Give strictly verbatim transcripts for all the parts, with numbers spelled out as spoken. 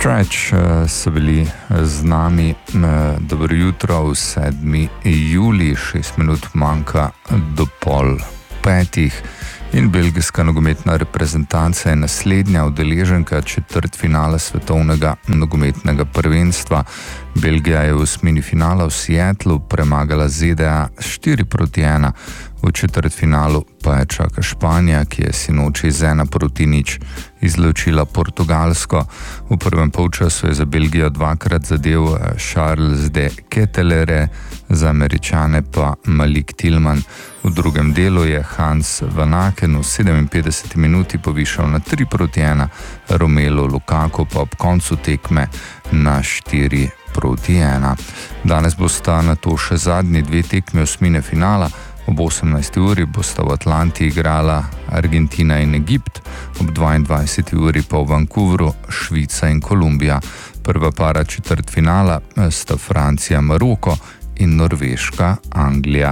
Stretch so bili z nami. Dobro jutro, v sedmi julij, šest minut manjka do pol petih. In belgijska nogometna reprezentanca je naslednja udeleženka četrtfinala svetovnega nogometnega prvenstva. Belgija je v osmini finala v Seattlu premagala Z D A štiri proti ena, v četrtfinalu pa je čaka Španija, ki je sinoči z ena proti nič izločila Portugalsko. V prvem polčasu je za Belgijo dvakrat zadel Charles de Kettelere, za Američane pa Malik Tillman. V drugem delu je Hans Van Aken v sedeminpetdeseti minuti povišal na tri proti ena, Romelu Lukaku pa ob koncu tekme na štiri proti ena. Danes bosta na to še zadnji dve tekmi osmine finala. Ob osemnajsti uri bosta v Atlanti igrala Argentina in Egipt, ob dvaindvajseti uri pa v Vancouveru Švica in Kolumbija. Prva para četrtfinala sta Francija, Maroko in Norveška, Anglija.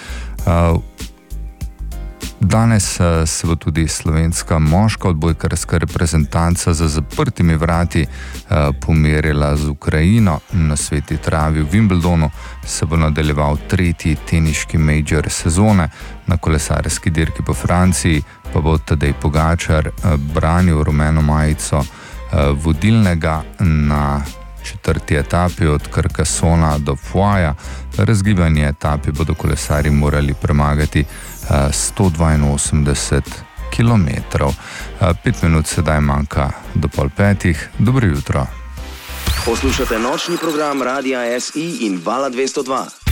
Danes se bo tudi slovenska moška odbojkarska reprezentanca za zaprtimi vrati pomerila z Ukrajino. Na sveti travi v Wimbledonu se bo nadaljeval tretji teniški major sezone. Na kolesarski dirki po Franciji pa bo Tadej Pogačar branil rumeno majico vodilnega na četrti etapi od Carcassona do Foija. Razgibanje etapi bodo kolesari morali premagati sto dvainosemdeset kilometrov. Pet minut sedaj manjka do pol petih. Dobro jutro. Poslušate nočni program Radia S I in Vala dvesto dva.